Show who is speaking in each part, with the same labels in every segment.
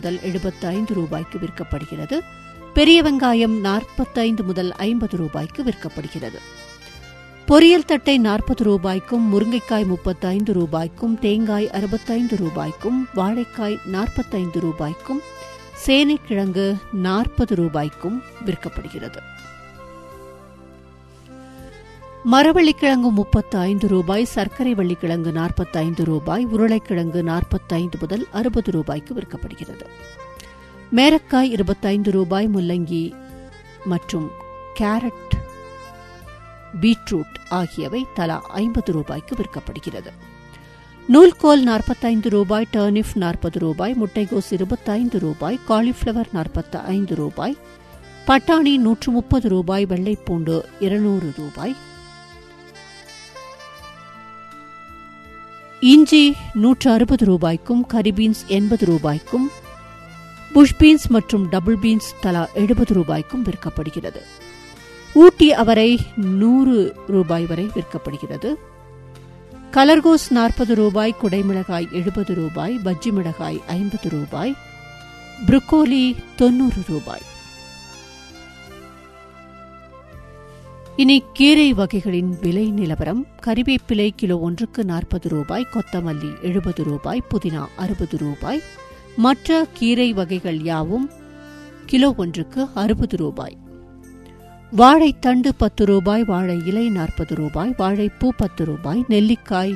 Speaker 1: முதல் 75 ரூபாய்க்கு விற்கப்படுகிறது. பெரிய வெங்காயம் 45 முதல் 50 ரூபாய்க்கு விற்கப்படுகிறது. பொரியல் தட்டை 40 ரூபாய்க்கும், முருங்கைக்காய் 35 ரூபாய்க்கும், தேங்காய் 65 ரூபாய்க்கும், வாழைக்காய் 45 ரூபாய்க்கும், சேனைக்கிழங்கு 40 ரூபாய்க்கும் விற்கப்படுகிறது. மரவள்ளிக்கிழங்கு 35 ரூபாய், சர்க்கரை வள்ளிக்கிழங்கு 45 ரூபாய், உருளைக்கிழங்கு 45 முதல் 60 ரூபாய்க்கு விற்கப்படுகிறது. மேரக்காய் 25 ரூபாய், முள்ளங்கி மற்றும் கேரட், பீட்ரூட் ஆகியவை தலா 50 ரூபாய்க்கு விற்கப்படுகிறது. நூல்கோல் 45 ரூபாய், டர்னிப் 40 ரூபாய், முட்டைகோஸ் 25 ரூபாய், காலிஃபிளவர் 45 ரூபாய், பட்டாணி 130 ரூபாய், வெள்ளைப்பூண்டு 200 ரூபாய், இஞ்சி 160 ரூபாய்க்கும், கரிபீன்ஸ் 80 ரூபாய்க்கும், புஷ் பீன்ஸ் மற்றும் டபுள் பீன்ஸ் தலா 70 ரூபாய்க்கும் விற்கப்படுகிறது. ஊட்டி அவரை 100 ரூபாய் வரை விற்கப்படுகிறது. கலர்கோஸ் 40 ரூபாய், குடைமிளகாய் 70 ரூபாய், பஜ்ஜி மிளகாய் 50 ரூபாய், புரோக்கோலி 90 ரூபாய். இனி கீரை வகைகளின் விலை நிலவரம். கறிவேப்பிலை கிலோ ஒன்றுக்கு 40 ரூபாய், கொத்தமல்லி 70 ரூபாய், புதினா 60 ரூபாய். மற்ற கீரை வகைகள் யாவும் கிலோ ஒன்றுக்கு 60 ரூபாய். வாழைத்தண்டு 10 ரூபாய், வாழை இலை 40 ரூபாய், வாழைப்பூ 10 ரூபாய், நெல்லிக்காய்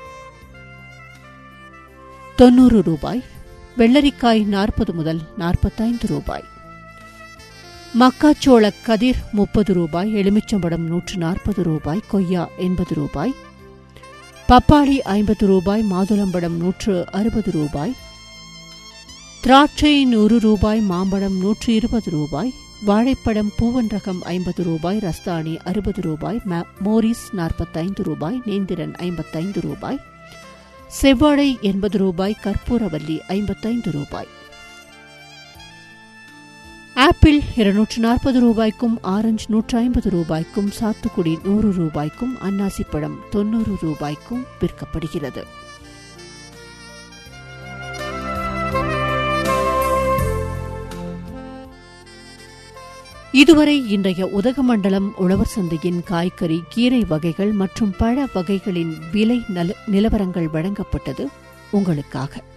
Speaker 1: 90 ரூபாய், வெள்ளரிக்காய் 40 முதல் 45 ரூபாய். மக்காச்சோள கதிர் 30 ரூபாய், எலுமிச்சம்பழம் 140 ரூபாய், கொய்யா 80 ரூபாய், பப்பாளி 50 ரூபாய், மாதுளம்பழம் 160 ரூபாய், திராட்சை 100 ரூபாய், மாம்பழம் 120 ரூபாய், வாழைப்பழம் பூவன் ரகம் 50 ரூபாய், ரஸ்தானி 60 ரூபாய், மோரிஸ் 45 ரூபாய், நேந்திரன் 55 ரூபாய், செவ்வாழை 80 ரூபாய், கற்பூரவல்லி 55 ரூபாய். ஆப்பிள் 240 ரூபாய்க்கும், ஆரஞ்சு 150 ரூபாய்க்கும், சாத்துக்குடி 100 ரூபாய்க்கும், அன்னாசிப்பழம் 90 ரூபாய்க்கும் விற்கப்படுகிறது. இதுவரை இன்றைய உதகமண்டலம் உழவர் சந்தையின் காய்கறி, கீரை வகைகள் மற்றும் பழ வகைகளின் விலை நிலவரங்கள் வழங்கப்பட்டது உங்களுக்காக.